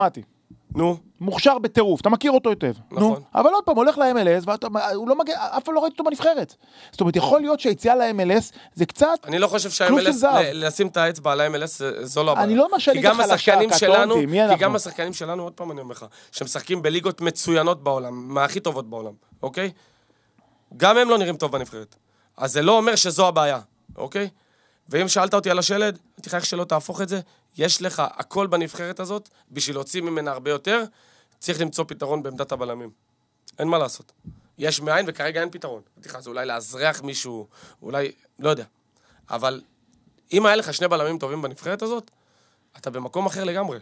נו. מוכשר בטירוף, אתה מכיר אותו היטב. נכון. אבל עוד פעם, הולך ל-MLS, והוא לא מגיע, אף פעם לא ראיתי אותו בנבחרת. זאת אומרת, יכול להיות שהיציאה ל-MLS זה קצת אני לא חושב שה-MLS, לשים את האצבע על ה-MLS, זו לא הבעיה. אני לא משנה את החלשה, קטונתי, מי אנחנו? כי גם השחקנים שלנו, עוד פעם אני אומר לך, שמשחקים בליגות מצוינות בעולם, מהכי טובות בעולם, אוקיי? גם הם לא נראים טוב בנבחרת. אז זה לא אומר שזו הבעיה, אוקיי? ואם שאלת אותי על השלד, הייתי חייך שלא תהפוך את זה, יש לך הכל בנבחרת הזאת, בשביל להוציא ממנה הרבה יותר, צריך למצוא פתרון בעמדת הבלמים. אין מה לעשות. יש מאין וכרגע אין פתרון. זה אולי להזרח מישהו, אולי, לא יודע. אבל אם היה לך שני בלמים טובים בנבחרת הזאת, אתה במקום אחר לגמרי.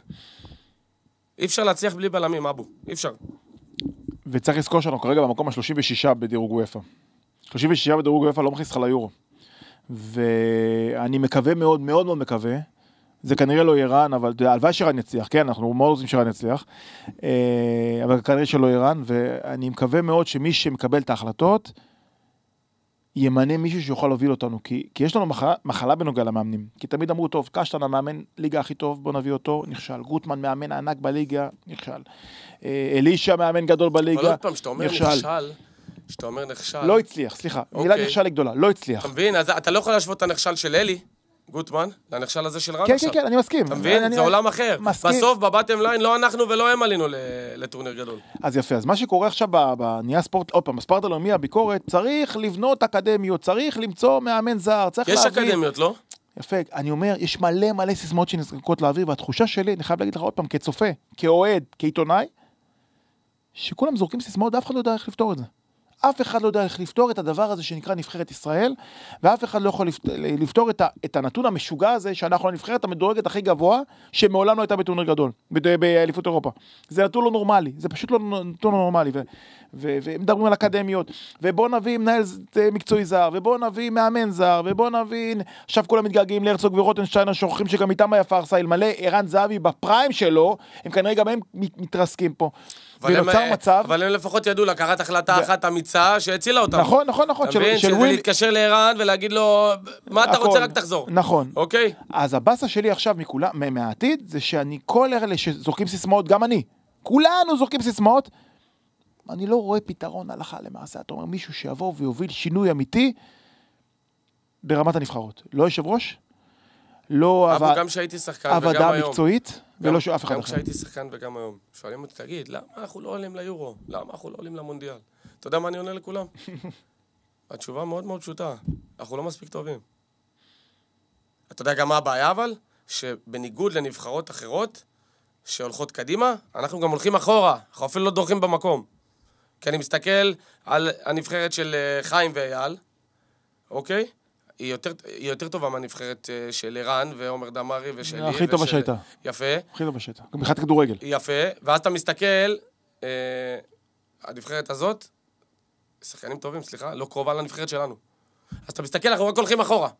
אי אפשר להצליח בלי בלמים, אבו. אי אפשר. וצריך לזכור שאנחנו כרגע במקום ה-36 בדירוג UEFA. 36 בדירוג UEFA לא מכניס לך ליורו. ואני מקווה מאוד, מאוד מאוד מקווה, זה כנראה לא איראן, אבל הלוואי שאיראן יצליח, כן, אנחנו מאוד רוצים שאיראן יצליח, אבל כנראה שלא איראן, ואני מקווה מאוד שמי שמקבל את ההחלטות, ימנה מישהו שיוכל להוביל אותנו, כי יש לנו מחלה בנוגע למאמנים, כי תמיד אמרו, טוב, קשטן המאמן ליגה הכי טוב, בוא נביא אותו, נכשל, גוטמן מאמן ענק בליגה, נכשל, אלישה מאמן גדול בליגה, אבל עוד פעם, שאתה אומר נכשל, לא הצליח, סליחה, מילה נכשל היא גדולה, לא הצליח. אתה מבין? אז אתה לא יכול להשוות את הנכשל של אלי, גוטמן, לנכשל הזה של רן עכשיו. כן, אני מסכים. אתה מבין? זה עולם אחר. בסוף, בבטם ליין, לא אנחנו ולא הם עלינו לטורניר גדול. אז יפה, אז מה שקורה עכשיו בנהיה ספורט, עוד פעם, בספורט הלאומי, הביקורת, צריך לבנות אקדמיות, צריך למצוא מאמן זר, צריך להביא. יש אקדמיות, לא? יפה, אני אומר, יש מלא סיסמאות שנזרקות לאוויר, והתחושה שלי, אני חייב להגיד לך עוד פעם, כצופה, כאוהד, כעיתונאי, שכולם זורקים סיסמאות, ואף אחד לא יודע איך לפתור את זה. אף אחד לא יודע איך לפתור את הדבר הזה שנקרא נבחרת ישראל, ואף אחד לא יכול לפתור את הנתון המשוגע הזה, שאנחנו הנבחרת המדורגת הכי גבוה, שמעולם לא הייתה בטורניר גדול, באליפות אירופה. זה נתון לא נורמלי, זה פשוט לא נתון לא נורמלי, ומדברים על אקדמיות, ובוא נביא מנהל מקצועי זר, ובוא נביא מאמן זר, ובוא נביא, עכשיו כולם מתגעגעים להרצוג ורוטנשטיין, השוכחים שגם איתם היה פרסה, אלמלא ערן זהבי בפריים שלו, הם כנראה גם הם מתרסקים פה. אבל הם לפחות ידעו לקחת החלטה אחת אמיצה שהצילה אותם. נכון. אתה מבין? שזה להתקשר לערן ולהגיד לו, מה אתה רוצה רק תחזור. נכון. אוקיי? אז הבאסה שלי עכשיו מהעתיד, זה שאני כל אלה שזורקים סיסמאות, גם אני, כולנו זורקים סיסמאות, אני לא רואה פתרון הלכה למעשה. אתה אומר, מישהו שיבוא ויוביל שינוי אמיתי ברמת הנבחרות. לא יושב ראש, לא גם שהייתי שחקן וגם עבודה היום. מקצועית, ולא שאף אחד אחר. גם כשהייתי שחקן וגם היום. שואלים אותי, תגיד, למה אנחנו לא עולים ליורו? למה אנחנו לא עולים למונדיאל? אתה יודע מה אני עונה לכולם? התשובה מאוד מאוד פשוטה. אנחנו לא מספיק טובים. אתה יודע גם מה הבעיה אבל? שבניגוד לנבחרות אחרות שהולכות קדימה, אנחנו גם הולכים אחורה. אנחנו אפילו לא דורכים במקום. כי אני מסתכל על הנבחרת של חיים ואייל, אוקיי? היא יותר טובה מהנבחרת של איראן ועומר דמרי ושלי. הכי טובה שהייתה. יפה. הכי טובה שהייתה. גם מבחינת כדורגל. יפה. ואז אתה מסתכל, הנבחרת הזאת, שחקנים טובים, סליחה, לא קרובה לנבחרת שלנו. אז אתה מסתכל, אנחנו רק הולכים אחורה.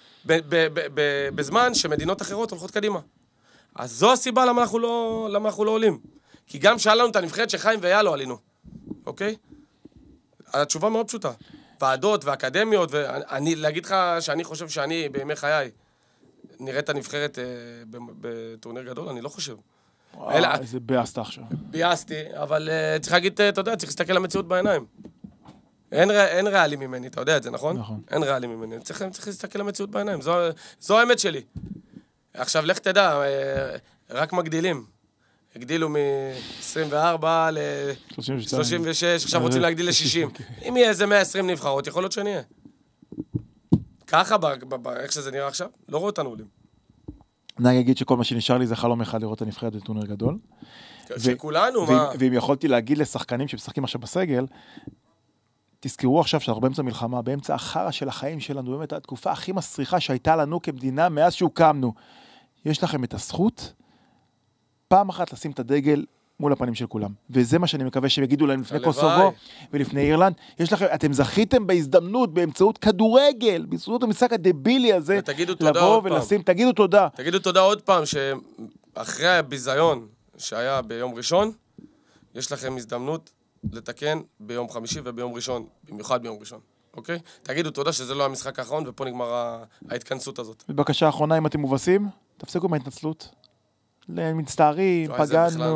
בזמן שמדינות אחרות הולכות קדימה. אז זו הסיבה למה אנחנו לא עולים. כי גם שאל לנו את הנבחרת שחיים ואייל לא עלינו. אוקיי? התשובה מאוד פשוטה. ועדות ואקדמיות, ואני, להגיד לך שאני חושב שאני בימי חיי נראה את הנבחרת בטורניר גדול, אני לא חושב. איזה ביאסת עכשיו. ביאסתי, אבל צריך להגיד, אתה יודע, צריך להסתכל למציאות בעיניים. אין ריאלי ממני, אתה יודע את זה, נכון? נכון. אין ריאלי ממני, צריך להסתכל למציאות בעיניים, זו האמת שלי. עכשיו, לך תדע, רק מגדילים. הגדילו מ-24 ל-36, עכשיו רוצים להגדיל ל-60. אם יהיה איזה 120 נבחרות, יכול להיות שנהיה. ככה, איך שזה נראה עכשיו, לא רואה אותנו עולים. אני אגיד שכל מה שנשאר לי זה חלום אחד לראות את הנבחרת בטורניר גדול. שכולנו, מה? ואם יכולתי להגיד לשחקנים שמשחקים עכשיו בסגל, תזכרו עכשיו שאנחנו באמצע מלחמה, באמצע החרא של החיים שלנו, באמת התקופה הכי מסריחה שהייתה לנו כמדינה מאז שהוקמנו. יש לכם את הזכות פעם אחת לשים את הדגל מול הפנים של כולם. וזה מה שאני מקווה שהם יגידו להם לפני קוסובו ולפני אירלנד. יש לכם, אתם זכיתם בהזדמנות באמצעות כדורגל, באמצעות המשחק הדבילי הזה, לבוא ולשים, תגידו תודה. תגידו תודה עוד פעם, שאחרי הביזיון שהיה ביום ראשון, יש לכם הזדמנות לתקן ביום חמישי וביום ראשון, במיוחד ביום ראשון. אוקיי? תגידו תודה שזה לא המשחק האחרון, ופה נגמר ההתכנסות הזאת. בבקשה האחרונה, אם אתם מובסים, תפסיקו מההתנצלות. מצטערים, וואי, זה בכלל פגענו.